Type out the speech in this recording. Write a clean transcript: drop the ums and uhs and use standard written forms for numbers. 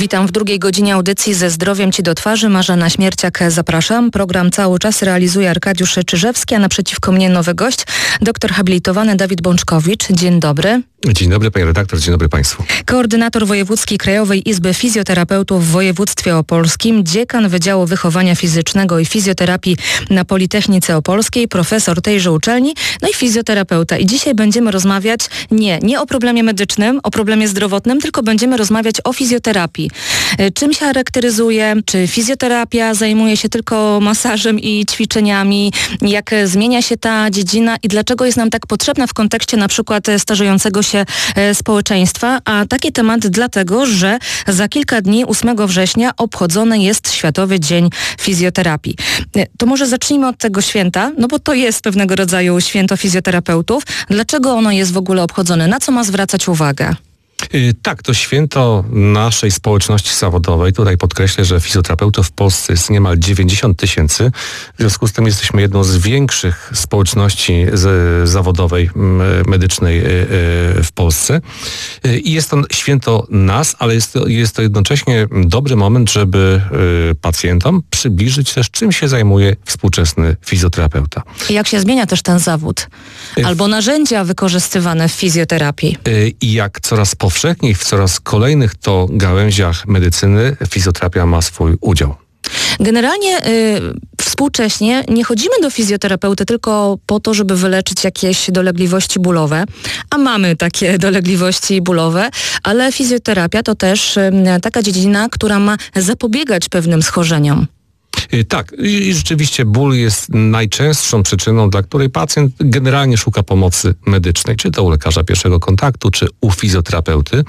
Witam w drugiej godzinie audycji Ze zdrowiem Ci do twarzy. Marzena Śmierciak, zapraszam. Program cały czas realizuje Arkadiusz Czyżewski, a naprzeciwko mnie nowy gość, doktor habilitowany Dawid Bączkowicz. Dzień dobry. Dzień dobry pani redaktor, dzień dobry państwu. Koordynator wojewódzki Krajowej Izby Fizjoterapeutów w województwie opolskim, dziekan Wydziału Wychowania Fizycznego i Fizjoterapii na Politechnice Opolskiej, profesor tejże uczelni, no i fizjoterapeuta. I dzisiaj będziemy rozmawiać nie o problemie medycznym, o problemie zdrowotnym, tylko będziemy rozmawiać o fizjoterapii. Czym się charakteryzuje? Czy fizjoterapia zajmuje się tylko masażem i ćwiczeniami? Jak zmienia się ta dziedzina i dlaczego jest nam tak potrzebna w kontekście na przykład starzejącego się społeczeństwa? A taki temat dlatego, że za kilka dni, 8 września, obchodzony jest Światowy Dzień Fizjoterapii. To może zacznijmy od tego święta, no bo to jest pewnego rodzaju święto fizjoterapeutów. Dlaczego ono jest w ogóle obchodzone? Na co ma zwracać uwagę? Tak, to święto naszej społeczności zawodowej. Tutaj podkreślę, że fizjoterapeutów w Polsce jest niemal 90 000. W związku z tym jesteśmy jedną z większych społeczności zawodowej, medycznej w Polsce. I jest to święto nas, ale jest to jednocześnie dobry moment, żeby pacjentom przybliżyć też, czym się zajmuje współczesny fizjoterapeuta. I jak się zmienia też ten zawód? Albo narzędzia wykorzystywane w fizjoterapii? I jak coraz powszechniej w coraz kolejnych to gałęziach medycyny fizjoterapia ma swój udział. Generalnie współcześnie nie chodzimy do fizjoterapeuty tylko po to, żeby wyleczyć jakieś dolegliwości bólowe, a mamy takie dolegliwości bólowe, ale fizjoterapia to też taka dziedzina, która ma zapobiegać pewnym schorzeniom. Tak, i rzeczywiście ból jest najczęstszą przyczyną, dla której pacjent generalnie szuka pomocy medycznej, czy to u lekarza pierwszego kontaktu, czy u fizjoterapeuty.